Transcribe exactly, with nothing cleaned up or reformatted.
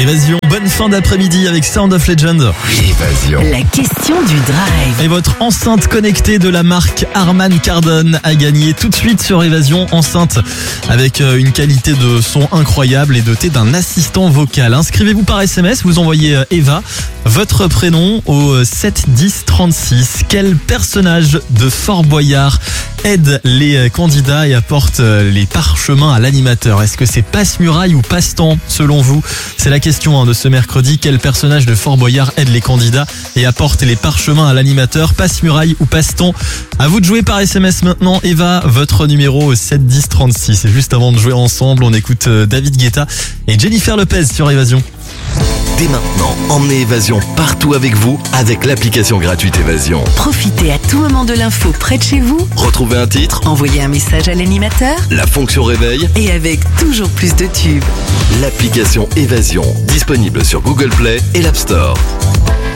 Évasion, bonne fin d'après-midi avec Sound of Legend. Évasion. La question du drive. Et votre enceinte connectée de la marque Harman Kardon a gagné tout de suite sur Évasion. Enceinte avec une qualité de son incroyable et dotée d'un assistant vocal. Inscrivez-vous par S M S, vous envoyez Eva, votre prénom au sept dix trente-six. Quel personnage de Fort Boyard aide les candidats et apporte les parchemins à l'animateur? Est-ce que c'est passe-muraille ou passe-temps selon vous? C'est la question de ce mercredi. Quel personnage de Fort Boyard aide les candidats et apporte les parchemins à l'animateur? Passe-muraille ou passe-temps? À vous de jouer par S M S maintenant. Eva, votre numéro au sept dix trente-six. Et juste avant de jouer ensemble, on écoute David Guetta et Jennifer Lopez sur Évasion. Dès maintenant, emmenez Évasion partout avec vous avec l'application gratuite Évasion. Profitez à tout moment de l'info près de chez vous. Retrouvez un titre, Envoyez un message à l'animateur. la fonction réveil, Et avec toujours plus de tubes. l'application Évasion, disponible sur Google Play et l'App Store.